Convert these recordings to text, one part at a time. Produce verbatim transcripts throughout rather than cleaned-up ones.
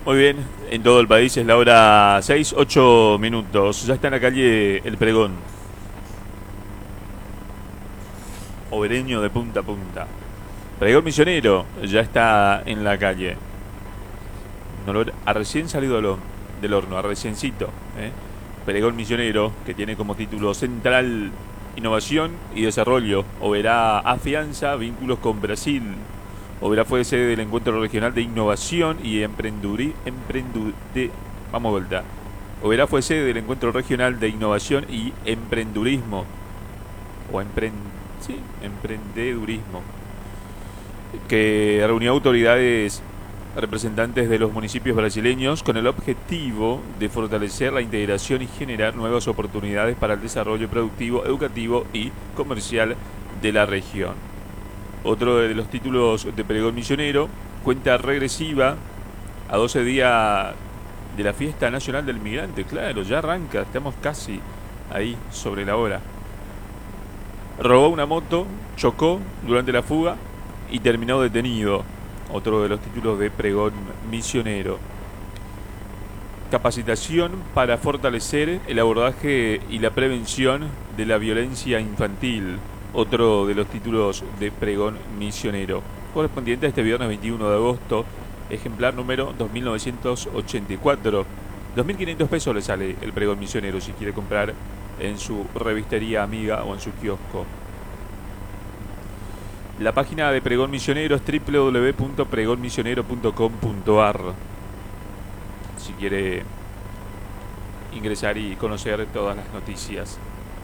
Muy bien, en todo el país es la hora seis, ocho minutos. Ya está en la calle El Pregón. Obereño de punta a punta. Pregón Misionero ya está en la calle. Un olor a recién salido del, del horno, a reciencito. ¿eh? Pregón Misionero, que tiene como título central Innovación y Desarrollo. Oberá afianza vínculos con Brasil. Oberá fue sede del Encuentro Regional de Innovación y Emprendurí, emprendu, de, vamos a vuelta. Oberá fue sede del Encuentro Regional de Innovación y Emprendurismo. O empren, sí, emprendedurismo. Que reunió autoridades representantes de los municipios brasileños con el objetivo de fortalecer la integración y generar nuevas oportunidades para el desarrollo productivo, educativo y comercial de la región. Otro de los títulos de Pregón Misionero, cuenta regresiva a doce días de la Fiesta Nacional del Migrante. Claro, ya arranca, estamos casi ahí sobre la hora. Robó una moto, chocó durante la fuga y terminó detenido. Otro de los títulos de Pregón Misionero. Capacitación para fortalecer el abordaje y la prevención de la violencia infantil. Otro de los títulos de Pregón Misionero, correspondiente a este viernes veintiuno de agosto, ejemplar número dos mil novecientos ochenta y cuatro. dos mil quinientos pesos le sale el Pregón Misionero si quiere comprar en su revistería amiga o en su kiosco. La página de Pregón Misionero es doble u doble u doble u punto pregón misionero punto com punto a r. Si quiere ingresar y conocer todas las noticias.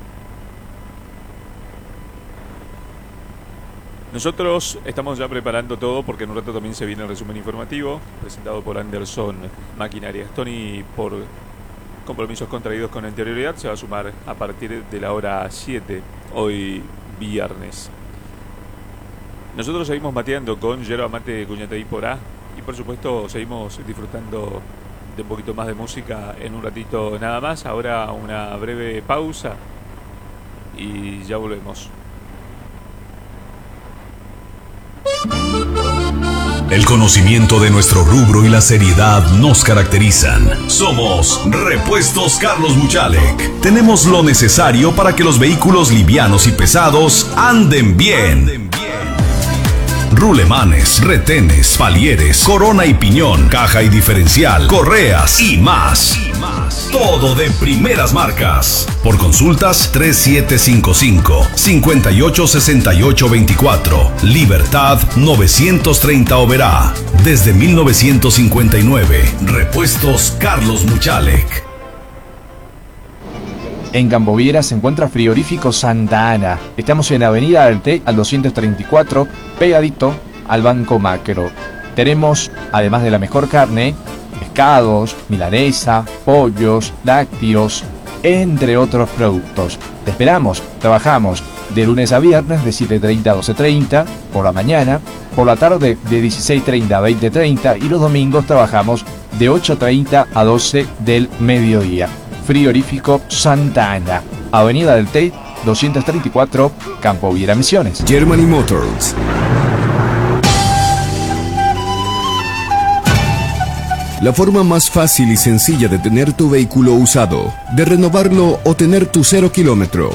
Nosotros estamos ya preparando todo porque en un rato también se viene el resumen informativo presentado por Anderson Maquinarias. Tony, por compromisos contraídos con anterioridad, se va a sumar a partir de la hora siete, hoy viernes. Nosotros seguimos mateando con yerba mate de Cuñataí Porá y por supuesto seguimos disfrutando de un poquito más de música en un ratito nada más. Ahora una breve pausa y ya volvemos. El conocimiento de nuestro rubro y la seriedad nos caracterizan. Somos Repuestos Carlos Muchalek. Tenemos lo necesario para que los vehículos livianos y pesados anden bien. Rulemanes, retenes, palieres, corona y piñón, caja y diferencial, correas y más. Todo de primeras marcas. Por consultas tres siete cinco cinco, cinco ocho seis ocho dos cuatro. Libertad novecientos treinta Oberá. Desde mil novecientos cincuenta y nueve. Repuestos Carlos Muchalek. En Camboviera se encuentra Frigorífico Santa Ana. Estamos en Avenida del Té al doscientos treinta y cuatro, pegadito al Banco Macro. Tenemos, además de la mejor carne, pescados, milanesa, pollos, lácteos, entre otros productos. Te esperamos. Trabajamos de lunes a viernes de siete treinta a doce treinta, por la mañana, por la tarde de dieciséis treinta a veinte treinta y los domingos trabajamos de ocho treinta a doce del mediodía. Frigorífico Santa Ana, Avenida del Té, doscientos treinta y cuatro, Camboviera Misiones. Germany Motors. La forma más fácil y sencilla de tener tu vehículo usado, de renovarlo o tener tu cero kilómetro.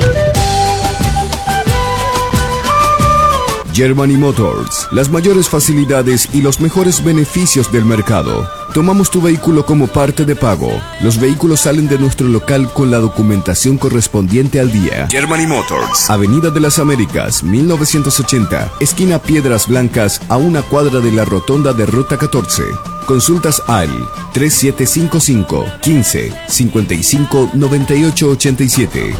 Germany Motors, las mayores facilidades y los mejores beneficios del mercado. Tomamos tu vehículo como parte de pago. Los vehículos salen de nuestro local con la documentación correspondiente al día. Germany Motors, Avenida de las Américas, mil novecientos ochenta, esquina Piedras Blancas, a una cuadra de la rotonda de Ruta catorce. Consultas al tres siete cinco cinco, quince, cincuenta y cinco, noventa y ocho ochenta y siete.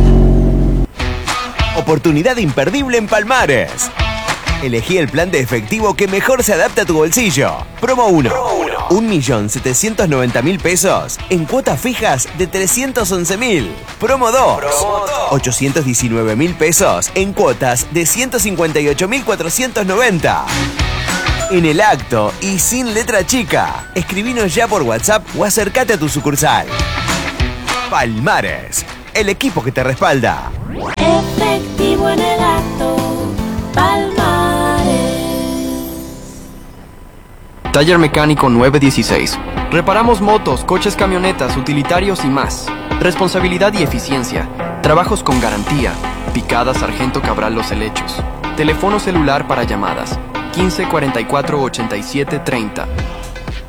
Oportunidad imperdible en Palmares. Elegí el plan de efectivo que mejor se adapta a tu bolsillo. Promo uno. un millón setecientos noventa mil pesos en cuotas fijas de trescientos once mil. Promo dos. ochocientos diecinueve mil pesos en cuotas de ciento cincuenta y ocho mil cuatrocientos noventa. En el acto y sin letra chica. Escribinos ya por WhatsApp o acércate a tu sucursal. Palmares, el equipo que te respalda. Efectivo en el acto, Palmares. Taller Mecánico nueve dieciséis. Reparamos motos, coches, camionetas, utilitarios y más. Responsabilidad y eficiencia. Trabajos con garantía. Picada Sargento Cabral Los Helechos. Teléfono celular para llamadas. quince cuarenta y cuatro ochenta y siete treinta.